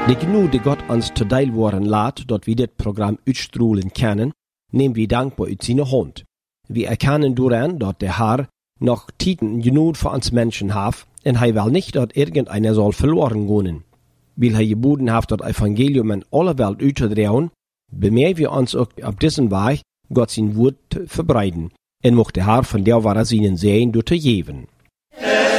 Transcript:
De genade Gott ons te deel worden laat, dat we dit programma uitstroolen kennen, nemen we dankbaar uit zijn hand. We erkennen dooraan dat de Heer nog tijden genoeg voor ons Menschen heeft, en hij wil niet dat irgendeiner zal verloren gaan. Weil hij geboden heeft dat Evangelium in alle Welt uit te dragen, bemühen wir uns auch auf diesem Weg, Gott sein Wort zu verbreiten, und mocht der Herr von der Ware seinen Segen durch te geven.